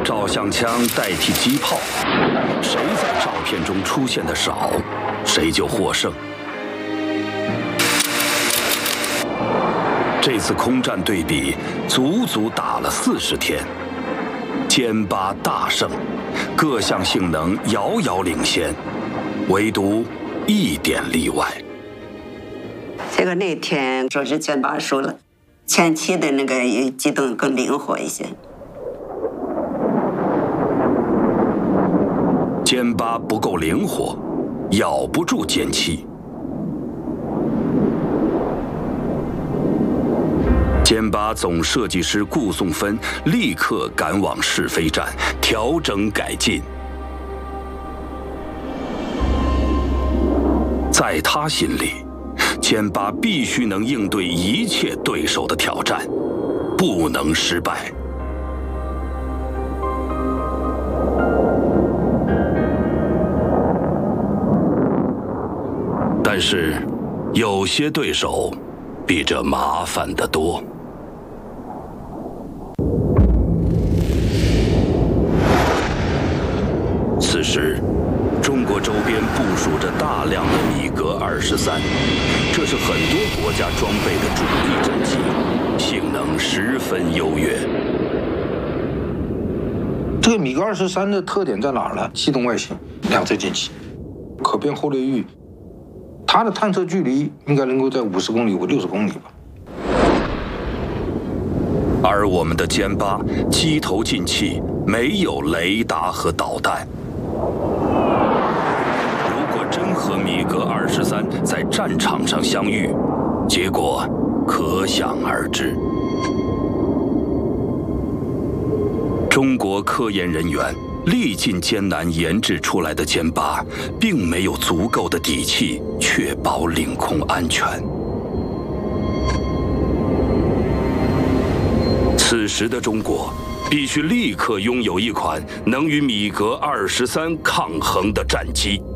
照相枪代替机炮，谁在照片中出现的少，谁就获胜。这次空战对比足足打了40天，歼8大胜，各项性能遥遥领先，唯独一点例外。 这个那天说是歼8输了，前期的那个机动更灵活一些。 歼8不够灵活，咬不住歼7。歼8总设计师顾颂芬立刻赶往试飞站，调整改进。在他心里，歼8必须能应对一切对手的挑战，不能失败。但是，有些对手比这麻烦得多。此时，中国周边部署着大量的米格23，这是很多国家装备的主力战机，性能十分优越。 这个米格23的特点在哪儿呢？系统外形，2侧进气，可变后掠域，它的探测距离应该能够在50公里或60公里吧。 而我们的歼8机头进气没有雷达和导弹。如果真和米格23在战场上相遇，结果可想而知。中国科研人员历尽艰难研制出来的歼8，并没有足够的底气确保领空安全。此时的中国必须立刻拥有一款能与米格23抗衡的战机。